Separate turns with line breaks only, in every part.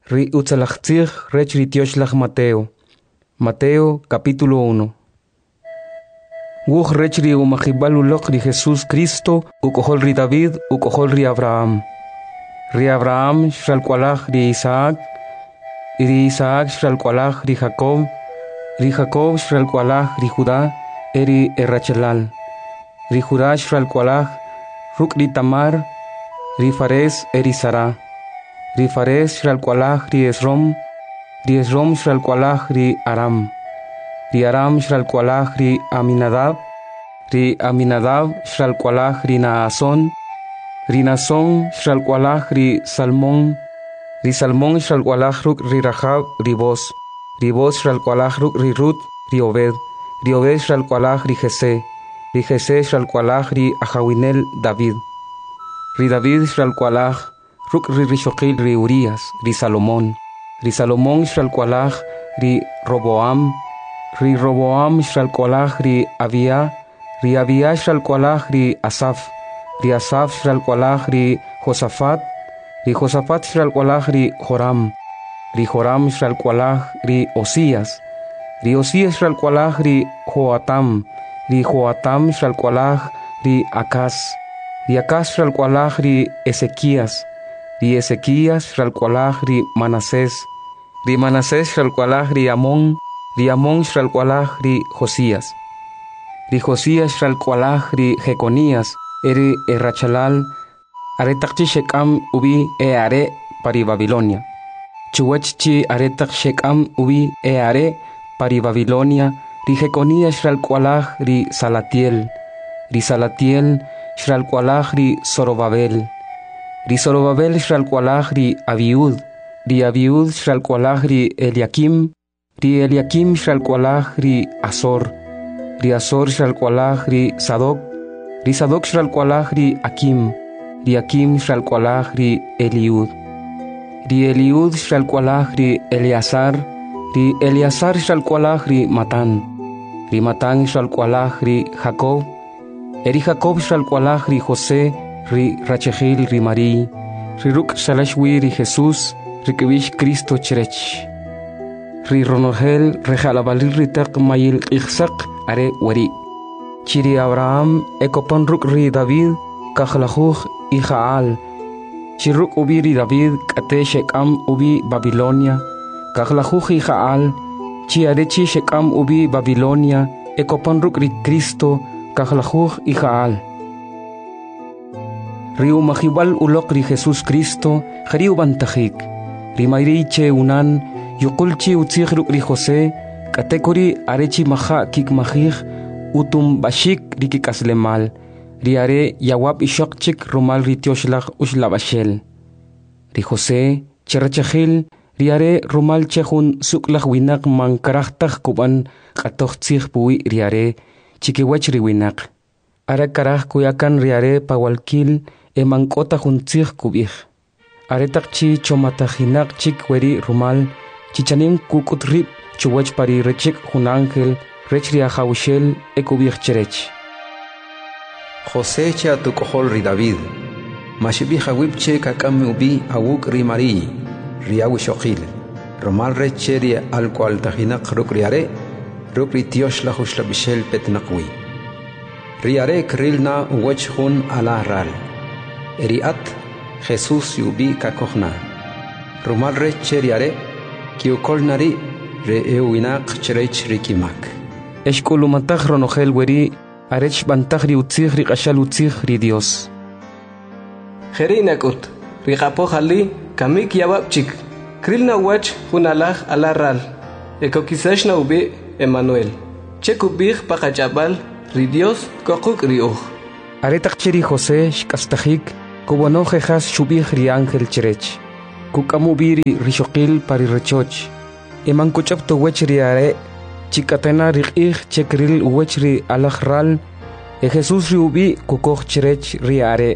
Ri utzalachtzig rech ritioshlag Mateo. Mateo capítulo 1. Wuch rech ri umachibal ri Jesús Cristo ukohol ri David ukohol ri Abraham. Ri Abraham shralkualaj ri Isaac. Ri Isaac shralkualaj ri Jacob. Ri Jacob shralkualaj ri Judá eri Errachelal. Ri Judá shralkualaj ruk ri Tamar. Ri Fares eri Sara. Ri Fares shralkualaj ri Esrom. Ri Esrom shralkualaj ri Aram. Ri Aram shralkualaj ri Aminadab. Ri Aminadab shralkualaj ri Naason. Ri Naason shralkualaj ri Salmón. Ri Salmón shralkualaj ruk ri Rahab ri Boz. Ri Boz shralkualaj ruk ri Rut ri Obed. Ri Obed shralkualaj ri Jesé. Ri Jesé shralkualaj ri Ahawinel David. Ri David shralkualaj ruk ri Rishoqil ri Urias. Ri Salomón. Ri Salomón shralkualaj ri Roboam. Ri Roboam shralkualaj ri Abia. Ri Abia shralkualaj ri Asaf. Ri Asaf shralkualaj ri Josafat. Ri Josafat shralkualaj ri Joram. Ri Joram shralkualaj ri Osías. Ri Osías shralkualaj ri Joatam. Ri Joatam shralkualaj ri Acaz. Ri Acaz shralkualaj ri Ezequías. Ri Ezequías shralkualaj ri Manasés. Ri Manasés shralkualaj ri Amón. Ri Amón shralkualaj ri Josías. Ri Josías shralkualaj ri Jeconías eri Errachelal. Aretaqchi shekam ubi are pari Babilonia. Chuwachchi aretaq shekam ubi are pari Babilonia. Ri Jeconías shralkualaj ri Salatiel. Ri Salatiel shralkualaj ri Zorobabel. Ri Zorobabel shralkualaj ri Abiud. Ri Abiud shralkualaj ri Eliakim. Ri Eliakim shralkualaj ri Azor. Ri Azor shralkualaj ri Sadoc. Ri Sadoc shralkualaj ri Akim. Ri Akim shralkualaj ri Eliud. Ri Eliud shralkualaj ri Eleazar. Ri Eleazar shralkualaj ri Matán. Ri Matán shralkualaj ri Jacob. Eri Jacob shralkualaj ri José. Ri Rachegil ri Marí. Ri ruk shalashwi ri Jesús. Ri kibish Cristo cherech. Ri Ronogel rejalabalil ri taq mayil ichsaq are wari. Chiri Abraham ekopan ruk ri David kajlajuj Ijaal. Chiruk ubi ri David kate shekam ubi Babilonia. Kajlajuj Ijaal. Chiarechi shekam ubi Babilonia. Ekopan ruk ri Cristo kajlajuj Ijaal. Ri umajibal ulok ri Jesús Cristo jari ubantajik. Ri mayriche unan yukulchi utzig ruk ri José. Katekori arechi maja kikmajij utum bashik ri kikaslemal. Ri are yawab ishokchik rumal ri tioshlag ushlabashel. Ri José cherachajil ri are rumal chehun suklag winak mankarajtaj kuban katochtzig pui ri are chikiwech ri winak. Ara karaj kuyakan ri are pawalkil emankota juntzig kubij. Aretakchi chomatajinak chik weri rumal chichanim kukutrip chuwech pari rechik jun ángel rech ri ajawishel ekubij cherech.
José che atukohol ri David. Mashibi hawipche kakam ubi awuk ri Marí. Ri awishoqil. Romal reche ri alko altajinak ruk ri are. Ruk ri tiosh la hushlabishel petnaqwi. Ri are krilna uwech jun ala ral. Eri at Jesús yubi kakohna. Romal reche ri are. Kiukol nari re euinak cherech rikimak.
Eshkulumataj ronogel weri. Arech bantaj ri utzig ri qashal utzig ri Dios.
Jerinakut, ri qapohali kamik yawabchik. Krilna wach hunalaj alaral. Ekokisashna ubi Emmanuel. Chekubij pakachabal ri Dios kokuk ri uj.
Aretaqchiri José shkastajik kubono jejas shubij ri ángel cherech. Kukamubiri rishoqil pari rechoch. Emankuchapto wech ri are. Chikatena riqij chekril uwech ri alajral. Jesús ri ubi kukoj cherech ri are.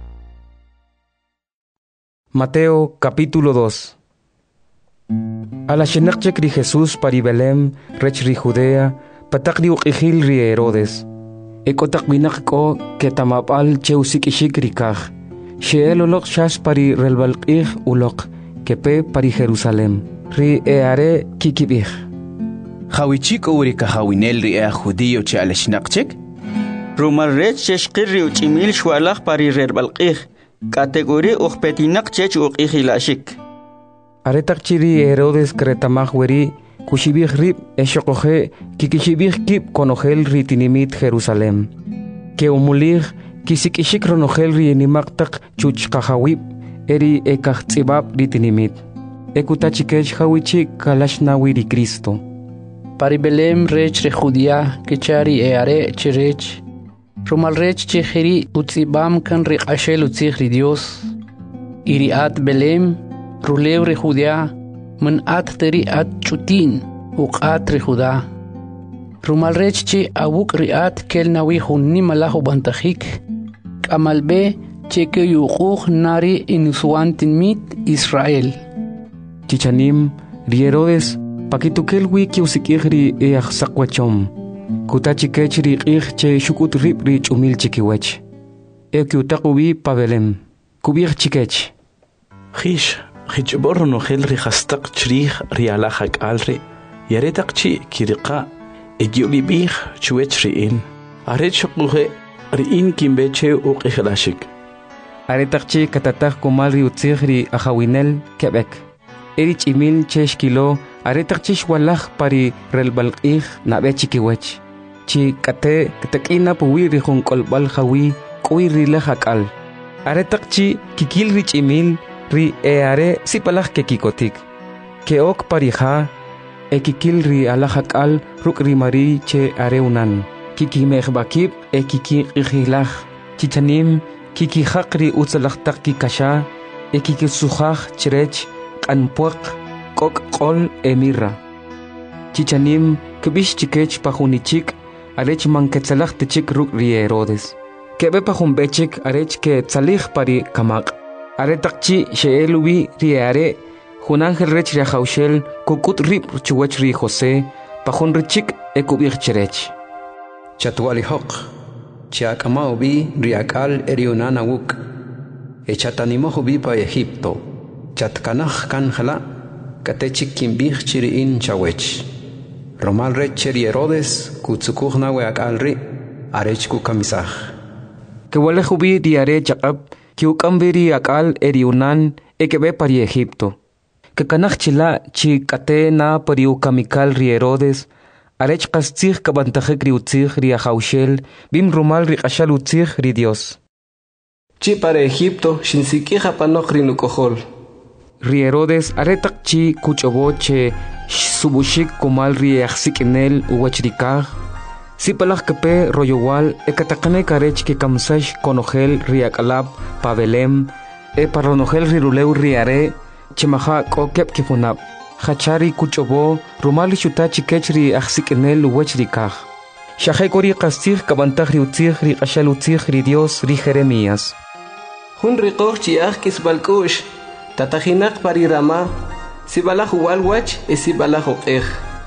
Mateo capítulo 2. A la shenakchek ri Jesús pari Belém rech ri Judea patak ri uqijil ri Herodes. Ekotak binak ko ketamapal cheusik ishik ri kaj. Sheel ulok shas pari relbalqij ulok kepe pari Jerusalem. Ri eare kikibich.
Hawichik urika hawinel ri judío che aleshnaqchik.
Rumal rech cheshqirri uchimil shwalaq pari rerbalqih. Categoría uqpetinaq chech uqihilashik.
Aretaqchiri Herodes kretamaj weri kushibich rib eshokoje kikishibich kip konogel ritinimit Jerusalem. Que umulig kisikishik ronogel rienimaqtaq chuchqajawib eri ekajtzibab ritinimit. Ekutachikech hawichik kalashnawi Cristo.
Pari Belém rech re Judía kichari eare cherech. Rumal rech chejeri utzibam kan riqashel utzigri Dios. Iriat Belém rulew re Judía man at teri at chutin uqat re Judá. Rumal rech che awuk riat kel nawi hunni malahu bantajik. Kamalbe cheke yuquq nari inusuantin mit Israel.
Chichanim ri Herodes pakitukel wiki usikihri eajsaqwachom. Kutachikech ri che shukut rib ri chumil chikiwech. Ekiutaqubi pa Belém. Kubich chikech.
Khish borro no gel ri hastaq chrih ri alahak alri. Yaretaq chi kiriqa egiulibih chuech ri in. Arech quhe ri in kimbeche uqihilashik.
Aretaq chi katataj kumal ri utzig ri ahawinel Quebec. Erich imil chesh kilo aretaq chish walaj pari relbalqih nabe chikiwech. Chi kate katakina puwi ri jonkolbal hawi kuwi ri lajakal. Aretaq chi kikil rich imil ri eare sipalaj kekikotik. Keok parija ekikil ri alajakal ruk ri mari che areunan. Kikimejbakib ekikihilaj. Chichanim kikihaq ri utzalajtaq kikasha ekikisujaj chirech anpuaq kok qol emirra. Chichanim kibish chikech pajunichik arech manketsalaj tichik ruk ri Herodes. Kebe pajumbechik arech ke tzalij pari kamaq. Aretaqchi sheelubi ri are junangel rech ri haushel kukut rib chuwech ri José pajun richik ekubich cherech.
Chatwali hoq chiakamao bi riakal eriunana wuk. Echatanimojo bi pa Egipto. Chatkanaj kanjala katechik kimbih chiriin chawech. Romal rech cheri Herodes kutsukujna weakalri arech kukamisaj.
Kewale jubi diare chaqab kiukambiri akal eriunan ekebe pari Egipto. Kekanaj chila chi kate na pari ukamikal ri Herodes arech kastzig kabantajek ri utzig ri ahaushel bim rumal ri qashal utzig ri Dios.
Chi para Egipto shinsikija panoj ri nukojol.
Ri Herodes aretaq chi kuchoboche subushik kumal ri ajsikinel uwachrikaj. Sipalaj kepe royowal ekataqane karech ke kamsash konogel ri akalab pa Belém paronogel ri rulew ri are chemaja kokep kifunab. Hachari kuchobo rumal shuta chikech ri ajsikinel uwachrikaj. Shahekori kastig kabantaj ri utzig ri qashal utzig ri Dios ri Jeremías.
Hun riqoj chiaj kisbalkush. Tatajinak pari Rama, sibalaj walwach e sibalaj oqej.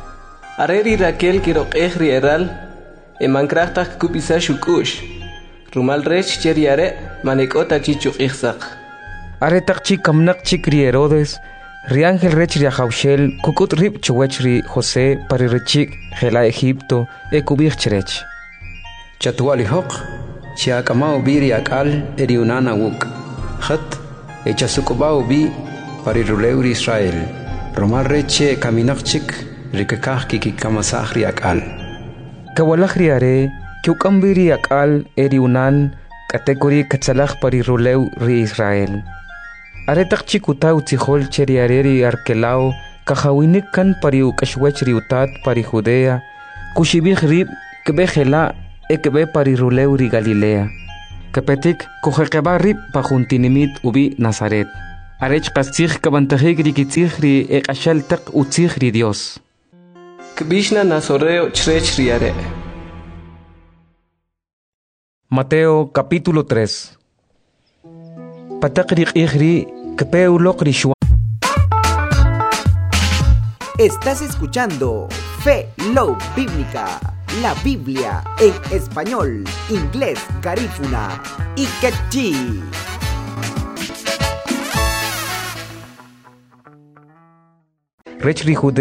Areri Raquel kiroqej rieral, emankrajtak kupisa shukush. Rumal rech cheriare manekota chichuqijsaq.
Aretaq chi kamnak chik ri Herodes, ri ángel rech ri ahaushel kukut rib chuwech ri José pari rechik jela Egipto ekubij cherech.
Chatwali hoq chiakamao bi riakal eriunana wuk. Khat echasukubao bi pari ruleuri Israel. Romal reche kaminaqchik rikakaj kikikamasaj riakal.
Kawalaj riare kiukambiri akal eriunan katekori katsalaj pari rulew ri Israel. Aretaq chikuta utzijol cheriare ri arkelao kajawinik kan pari ukashwech ri utat pari Judea kushibij rib kebe jela ekebe pari rulew ri Galilea. Kepetik kujekeba rib pajuntinimit ubi Nazaret. Arech kastzig kabantajik rikitzig ri ekashal taq utzig ri Dios.
Kbishna nazoreo chrech riare.
Mateo capítulo 3. Patak ri kepeuloq ri shua.
Estás escuchando Fe Love Bíblica, la Biblia en español, inglés, garífuna y quechí.
rech ri